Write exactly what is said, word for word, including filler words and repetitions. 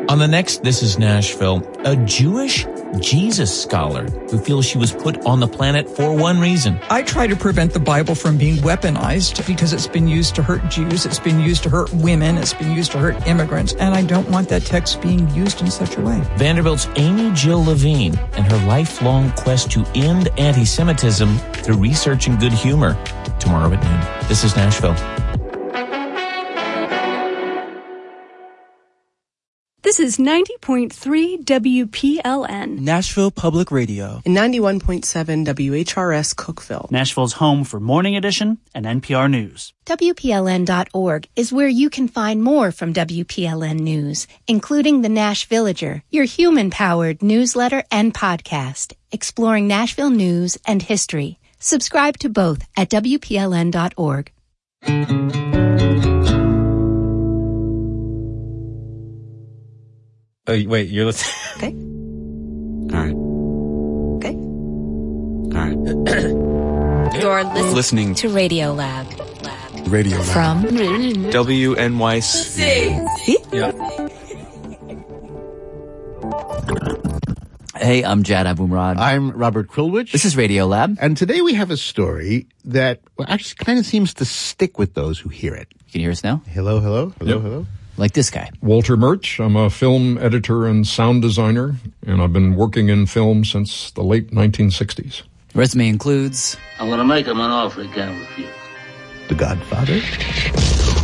On the next This is Nashville, a Jewish Jesus scholar who feels she was put on the planet for one reason. I try to prevent the Bible from being weaponized because it's been used to hurt Jews, it's been used to hurt women, it's been used to hurt immigrants, and I don't want that text being used in such a way. Vanderbilt's Amy Jill Levine and her lifelong quest to end anti-Semitism through research and good humor. Tomorrow at noon. This is Nashville. This is ninety point three W P L N. Nashville Public Radio. And ninety-one point seven W H R S Cookeville. Nashville's home for Morning Edition and N P R News. W P L N dot org is where you can find more from W P L N News, including the Nash Villager, your human-powered newsletter and podcast, exploring Nashville news and history. Subscribe to both at W P L N dot org. Oh, wait, you're listening. Okay. All right. Okay. All right. You're listening, listening to Radio Lab. Lab. Radio Lab. From W N Y C. Yeah. Hey, I'm Jad Abumrad. I'm Robert Krulwich. This is Radio Lab. And today we have a story that well, actually kind of seems to stick with those who hear it. You can hear us now? Hello, hello, hello, Yep. hello. Like this guy. Walter Murch. I'm a film editor and sound designer, and I've been working in film since the late nineteen sixties. Resume includes... I'm going to make him an offer he can't refuse. The Godfather.